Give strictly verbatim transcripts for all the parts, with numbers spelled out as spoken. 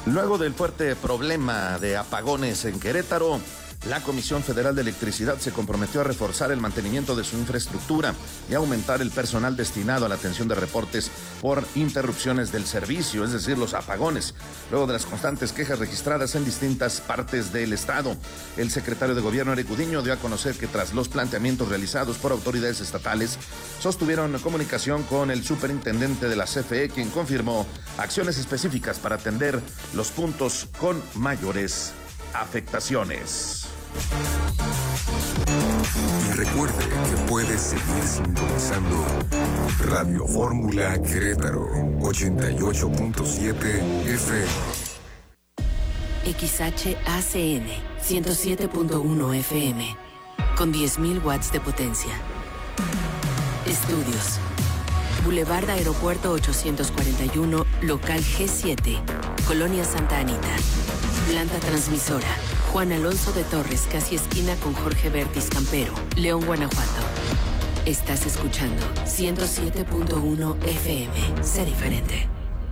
Luego del fuerte problema de apagones en Querétaro, la Comisión Federal de Electricidad se comprometió a reforzar el mantenimiento de su infraestructura y aumentar el personal destinado a la atención de reportes por interrupciones del servicio, es decir, los apagones, luego de las constantes quejas registradas en distintas partes del estado. El secretario de Gobierno, Eric Udiño, dio a conocer que tras los planteamientos realizados por autoridades estatales, sostuvieron comunicación con el superintendente de la C F E, quien confirmó acciones específicas para atender los puntos con mayores afectaciones. Y recuerde que puede seguir sintonizando Radio Fórmula Querétaro ochenta y ocho punto siete F M. X H A C N ciento siete punto uno F M con diez mil watts de potencia. Estudios. Boulevard Aeropuerto ochocientos cuarenta y uno, local G siete, Colonia Santa Anita. Planta transmisora. Juan Alonso de Torres, casi esquina con Jorge Bertis Campero, León, Guanajuato. Estás escuchando ciento siete punto uno F M. Sé diferente.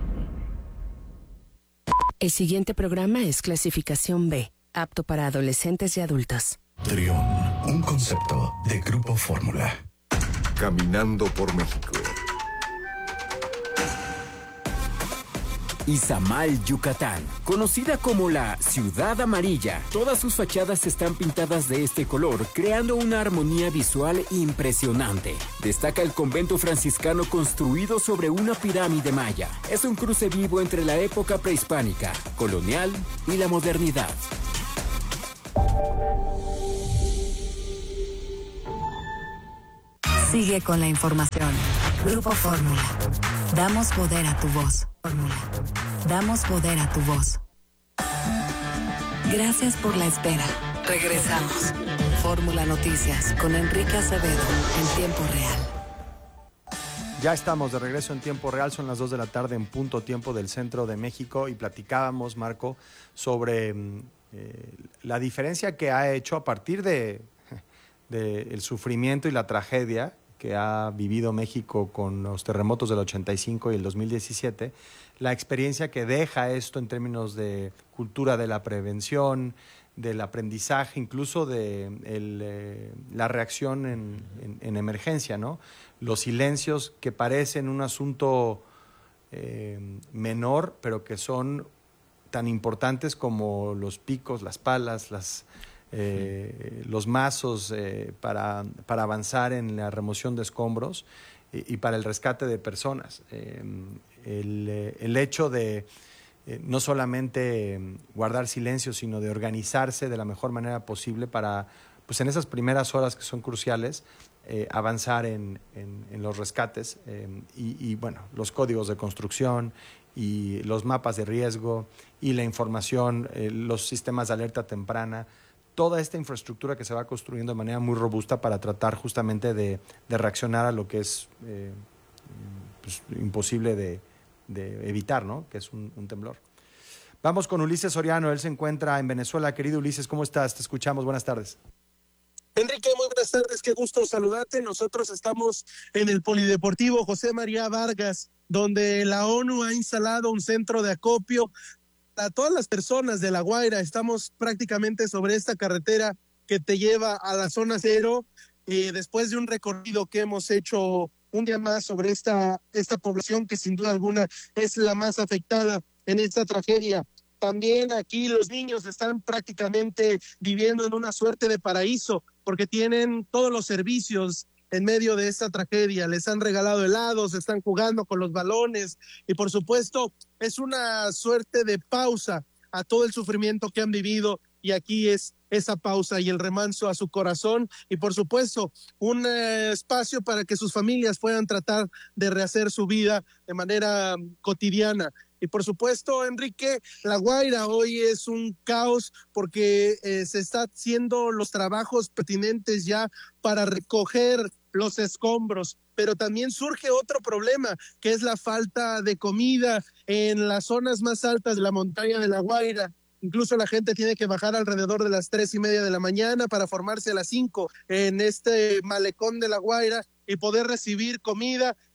El siguiente programa es clasificación B, apto para adolescentes y adultos. Trión, un concepto de Grupo Fórmula. Caminando por México. Izamal, Yucatán, conocida como la Ciudad Amarilla. Todas sus fachadas están pintadas de este color, creando una armonía visual impresionante. Destaca el convento franciscano construido sobre una pirámide maya. Es un cruce vivo entre la época prehispánica, colonial y la modernidad. Sigue con la información. Grupo Fórmula. Damos poder a tu voz. Fórmula. Damos poder a tu voz. Gracias por la espera. Regresamos. Fórmula Noticias con Enrique Acevedo en tiempo real. Ya estamos de regreso en tiempo real, son las dos de la tarde en punto tiempo del centro de México y platicábamos, Marco, sobre eh, la diferencia que ha hecho a partir de, de el sufrimiento y la tragedia que ha vivido México con los terremotos del ochenta y cinco y el dos mil diecisiete, la experiencia que deja esto en términos de cultura de la prevención, del aprendizaje, incluso de el, eh, la reacción en, en, en emergencia, ¿no? Los silencios que parecen un asunto eh, menor, pero que son tan importantes como los picos, las palas, las... Eh, los mazos eh, para, para avanzar en la remoción de escombros y, y para el rescate de personas. Eh, el, el hecho de eh, no solamente guardar silencio, sino de organizarse de la mejor manera posible para, pues en esas primeras horas que son cruciales, eh, avanzar en, en, en los rescates eh, y, y, bueno, los códigos de construcción y los mapas de riesgo y la información, eh, los sistemas de alerta temprana, toda esta infraestructura que se va construyendo de manera muy robusta para tratar justamente de, de reaccionar a lo que es eh, pues, imposible de, de evitar, ¿no? Que es un, un temblor. Vamos con Ulises Soriano, él se encuentra en Venezuela. Querido Ulises, ¿cómo estás? Te escuchamos, buenas tardes. Enrique, muy buenas tardes, qué gusto saludarte. Nosotros estamos en el Polideportivo José María Vargas, donde la ONU ha instalado un centro de acopio a todas las personas de La Guaira. Estamos prácticamente sobre esta carretera que te lleva a la zona cero, y después de un recorrido que hemos hecho un día más sobre esta, esta población que sin duda alguna es la más afectada en esta tragedia. También aquí los niños están prácticamente viviendo en una suerte de paraíso porque tienen todos los servicios en medio de esta tragedia. Les han regalado helados, están jugando con los balones y por supuesto es una suerte de pausa a todo el sufrimiento que han vivido, y aquí es esa pausa y el remanso a su corazón y por supuesto un eh, espacio para que sus familias puedan tratar de rehacer su vida de manera um, cotidiana. Y por supuesto, Enrique, La Guaira hoy es un caos porque eh, se está haciendo los trabajos pertinentes ya para recoger los escombros, pero también surge otro problema, que es la falta de comida en las zonas más altas de la montaña de La Guaira. Incluso la gente tiene que bajar alrededor de las tres y media de la mañana para formarse a las cinco en este malecón de La Guaira y poder recibir comida, y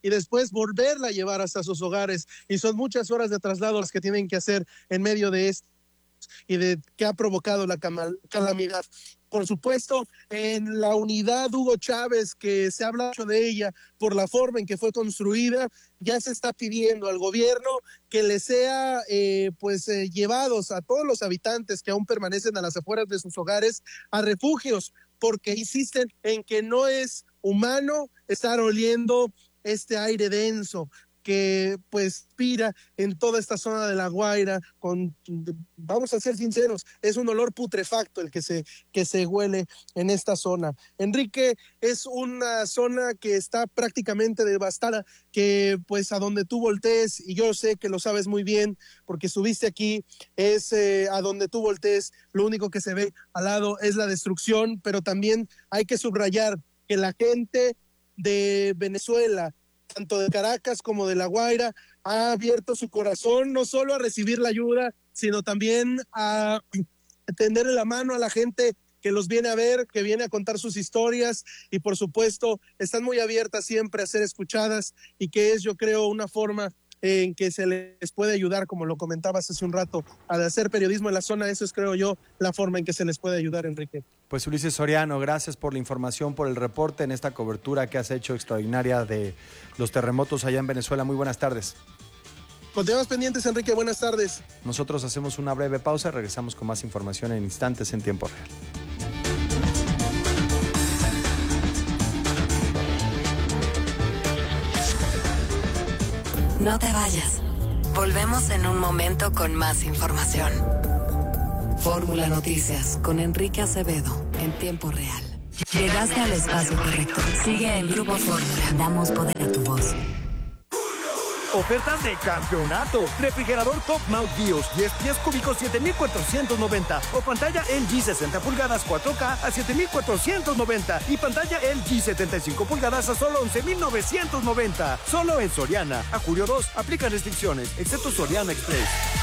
y después volverla a llevar hasta sus hogares. Y son muchas horas de traslado las que tienen que hacer en medio de esto y de que ha provocado la calamidad. Por supuesto, en la unidad Hugo Chávez, que se habla mucho de ella por la forma en que fue construida, ya se está pidiendo al gobierno que le sea eh, pues eh, llevados a todos los habitantes que aún permanecen a las afueras de sus hogares a refugios, porque insisten en que no es humano estar oliendo este aire denso que pues pira en toda esta zona de La Guaira, con, vamos a ser sinceros, es un olor putrefacto el que se, que se huele en esta zona. Enrique, es una zona que está prácticamente devastada, que pues a donde tú voltees, y yo sé que lo sabes muy bien, porque estuviste aquí, es eh, a donde tú voltees, lo único que se ve al lado es la destrucción, pero también hay que subrayar que la gente de Venezuela, tanto de Caracas como de La Guaira, ha abierto su corazón no solo a recibir la ayuda, sino también a tenderle la mano a la gente que los viene a ver, que viene a contar sus historias, y por supuesto están muy abiertas siempre a ser escuchadas, y que es, yo creo, una forma en que se les puede ayudar, como lo comentabas hace un rato, a hacer periodismo en la zona. Eso es, creo yo, la forma en que se les puede ayudar, Enrique. Pues Ulises Soriano, gracias por la información, por el reporte en esta cobertura que has hecho extraordinaria de los terremotos allá en Venezuela. Muy buenas tardes. Continuamos pendientes, Enrique, buenas tardes. Nosotros hacemos una breve pausa, regresamos con más información en instantes en tiempo real. No te vayas. Volvemos en un momento con más información. Fórmula Noticias con Enrique Acevedo en tiempo real. Llegaste al espacio correcto. Sigue el Grupo Fórmula. Damos poder a tu voz. Ofertas de campeonato. Refrigerador Top Mount BIOS diez pies cúbicos siete mil cuatrocientos noventa o pantalla L G sesenta pulgadas cuatro K a siete mil cuatrocientos noventa y pantalla L G setenta y cinco pulgadas a solo once mil novecientos noventa. Solo en Soriana. A julio dos aplican restricciones, excepto Soriana Express.